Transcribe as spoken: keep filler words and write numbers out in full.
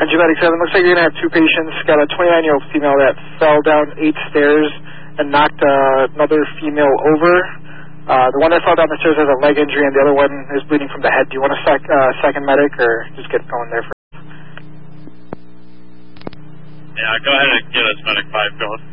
Engine Medic seven, looks like you're going to have two patients. Got a twenty-nine-year-old female that fell down eight stairs and knocked uh, another female over. Uh, the one that fell down the stairs has a leg injury, and the other one is bleeding from the head. Do you want a sec, uh, second medic, or just get going there first? Yeah, go ahead and get us medic five going.